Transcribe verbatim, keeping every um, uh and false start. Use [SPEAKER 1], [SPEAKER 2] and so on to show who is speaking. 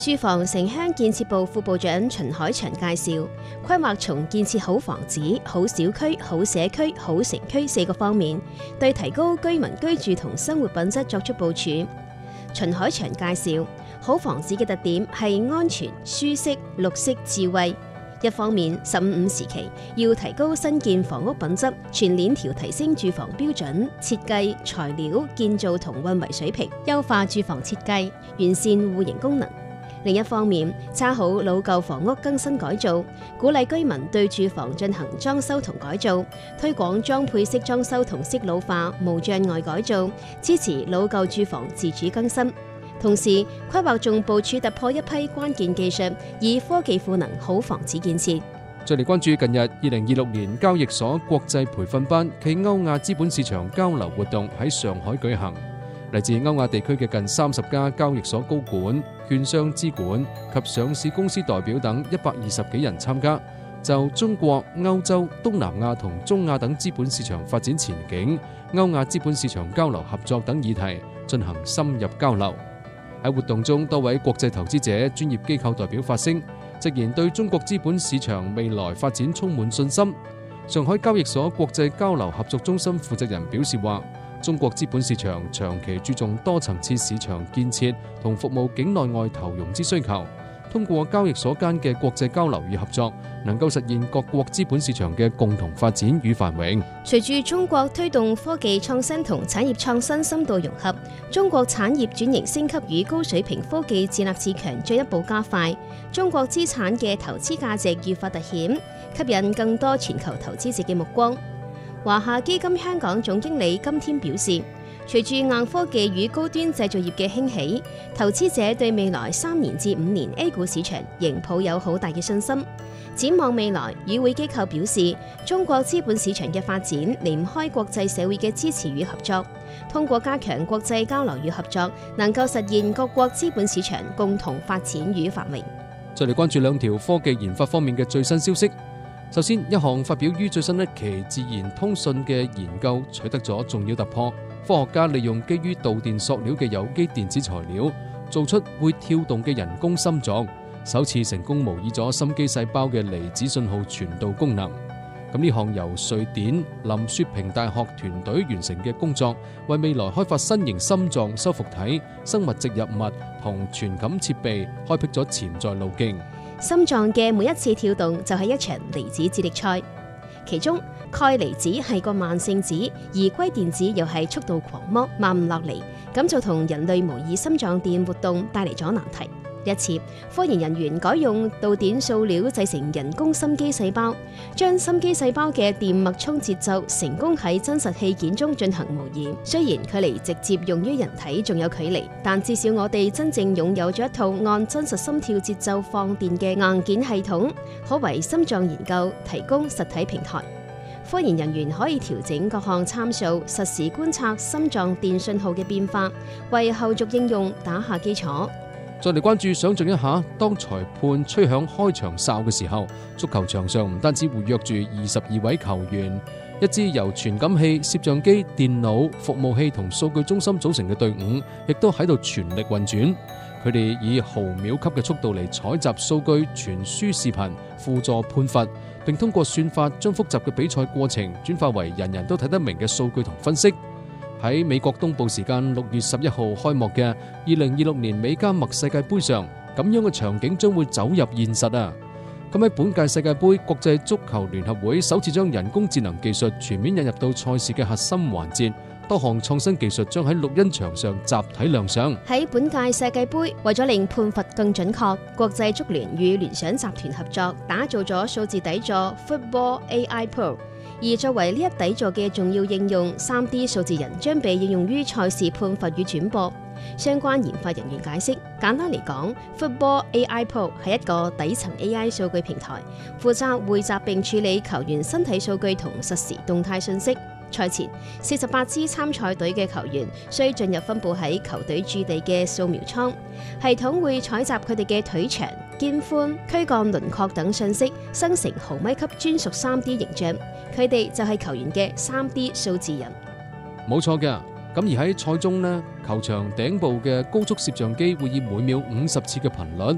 [SPEAKER 1] 住房城鄉建設部副部長秦海祥介紹，規劃從建設好房子、好小區、好社區、好城區四個方面，對提高居民居住同生活品質作出部署。秦海祥介紹，好房子嘅特點係安全、舒適、綠色、智慧。一方面，十五五時期要提高新建房屋品質，全鏈條提升住房標準、設計、材料、建造同運維水平，優化住房設計，完善戶型功能。另一方面，揸好老舊房屋更新改造，鼓勵居民對住房進行裝修同改造，推廣裝配式裝修同適老化、無障礙改造，支持老舊住房自主更新。同時，規劃仲部署突破一批關鍵技術，以科技賦能好房子建設。
[SPEAKER 2] 再嚟關注近日二零二六年交易所國際培訓班暨歐亞資本市場交流活動喺上海舉行。嚟自歐亞地區嘅近三十家交易所高管、券商資管及上市公司代表等一百二十幾人參加，就中國、歐洲、東南亞同中亞等資本市場發展前景、歐亞資本市場交流合作等議題進行深入交流。喺活動中，多位國際投資者、專業機構代表發聲，直言對中國資本市場未來發展充滿信心。上海交易所國際交流合作中心負責人表示話，中國資本市場長期注重多層次市場建設同服務境內外投融資需求，通過交易所間嘅國際交流與合作，能夠實現各國資本市場嘅共同發展與繁榮。
[SPEAKER 1] 隨住中國推動科技創新同產業創新深度融合，中國產業轉型升級與高水平科技自立自強進一步加快，中國資產嘅投資價值愈發凸顯，吸引更多全球投資者嘅目光。華夏基金香港總經理金天表示，隨住硬科技與高端製造業嘅興起，投資者對未來三年至五年 A 股市場仍抱有好大嘅信心。展望未來，與會機構表示，中國資本市場嘅發展離唔開國際社會嘅支持與合作，通過加強國際交流與合作，能夠實現各國資本市場共同發展與繁榮。
[SPEAKER 2] 再嚟關注兩條科技研發方面嘅最新消息。首先，一項發表於最新一期《自然通訊》嘅研究取得咗重要突破。科學家利用基於導電塑料嘅有機電子材料，做出會跳動嘅人工心臟，首次成功模擬咗心肌細胞嘅離子信號傳導功能。咁呢項由瑞典林雪平大學團隊完成嘅工作，為未來開發新型心臟修復體、生物植入物同傳感設備開闢咗潛在路徑。
[SPEAKER 1] 心臟嘅每一次跳動就係一場離子接力賽，其中鈣離子係個慢性子，而硅電子又係速度狂魔，慢唔落嚟，咁就同人類模擬心臟電活動帶嚟咗難題。一次，科研人員改用導電塑料製成人工心肌細胞，將心肌細胞嘅電脈衝節奏成功喺真實器件中進行模擬。雖然距離直接用於人體仲有距離，但至少我哋真正擁有咗一套按真實心跳節奏放電嘅硬件系統，可為心臟研究提供實體平台。科研人員可以調整各項參數，實時觀察心臟電信號嘅變化，為後續應用打下基礎。
[SPEAKER 2] 再嚟關注，想象一下，當裁判吹響開場哨嘅時候，足球場上唔單止活躍住二十二位球員，一支由傳感器、攝像機、電腦、服務器同數據中心組成嘅隊伍，亦都喺度全力運轉。佢哋以毫秒級嘅速度嚟採集數據、傳輸視頻、輔助判罰，並通過算法將複雜嘅比賽過程轉化為人人都睇得明嘅數據同分析。喺美國東部時間六月十一號開幕嘅二零二六年美加墨世界盃上，咁樣嘅場景將會走入現實啊！咁喺本屆世界盃，國際足球聯合會首次將人工智能技術全面引入到賽事嘅核心環節，多項創新技術將喺錄音場上集體亮相。
[SPEAKER 1] 喺本屆世界盃，為咗令判罰更準確，國際足聯與聯想集團合作，打造咗數字底座 Football A I Pro。而作為呢一底座嘅重要應用，三 D 數字人將被應用於賽事判罰與轉播。相關研發人員解釋，簡單嚟講 ，Football A I Pro 係一個底層 A I 數據平台，負責匯集並處理球員身體數據同實時動態信息。賽前，四十八支參賽隊嘅球員需進入分佈喺球隊駐地嘅掃描倉，系統會採集佢哋嘅腿長、肩寬、軀幹輪廓等信息，生成毫米級專屬三 D 形象。佢哋就係球員嘅三 D 數字人。
[SPEAKER 2] 冇錯嘅。咁而喺賽中呢，球場頂部嘅高速攝像機會以每秒五十次嘅頻率